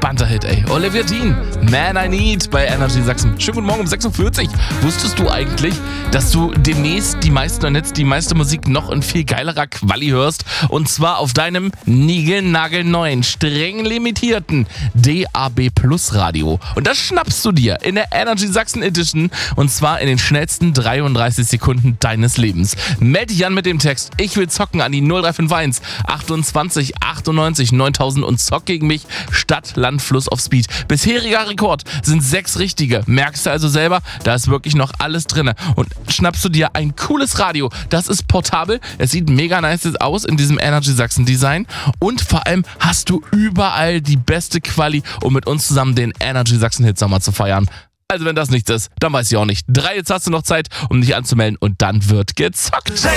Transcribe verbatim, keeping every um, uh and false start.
Entspannter Hit, ey. Olivia Dean, Man I Need bei Energy Sachsen. Schönen guten Morgen um sechs Uhr vierzig. Wusstest du eigentlich, dass du demnächst die meiste und jetzt die meiste Musik noch in viel geilerer Quali hörst? Und zwar auf deinem niegelnagelneuen, streng limitierten D A B Plus Radio. Und das schnappst du dir in der Energy Sachsen Edition und zwar in den schnellsten dreiunddreißig Sekunden deines Lebens. Melde dich an mit dem Text Ich will zocken an die null drei fünf eins achtundzwanzig achtundneunzig neuntausend und zock gegen mich Stadt, Land, Fluss auf Speed. Bisheriger Rekord sind sechs richtige. Merkst du also selber, da ist wirklich noch alles drin. Und schnappst du dir ein cooles Radio. Das ist portabel. Es sieht mega nice aus in diesem Energy Sachsen Design. Und vor allem hast du überall die beste Quali, um mit uns zusammen den Energy Sachsen Hit Sommer zu feiern. Also wenn das nichts ist, dann weiß ich auch nicht. Drei, jetzt hast du noch Zeit, um dich anzumelden und dann wird gezockt.